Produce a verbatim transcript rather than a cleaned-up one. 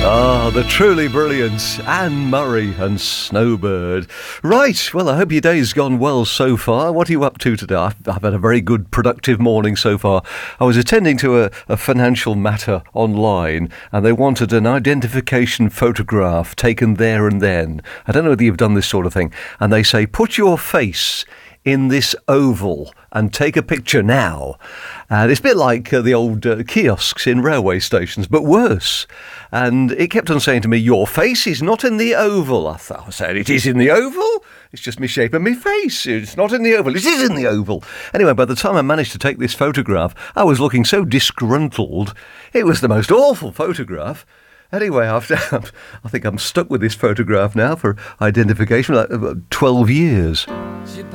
Ah, the truly brilliant Anne Murray and Snowbird. Right, well, I hope your day's gone well so far. What are you up to today? I've, I've had a very good, productive morning so far. I was attending to a, a financial matter online, and they wanted an identification photograph taken there and then. I don't know whether you've done this sort of thing. And they say, put your face in this oval and take a picture now. And it's a bit like uh, the old uh, kiosks in railway stations, but worse. And it kept on saying to me, your face is not in the oval. I thought, I said, it is in the oval? It's just me shape of my face. It's not in the oval. It is in the oval. Anyway, by the time I managed to take this photograph, I was looking so disgruntled. It was the most awful photograph. Anyway, after I think I'm stuck with this photograph now for identification, like twelve years.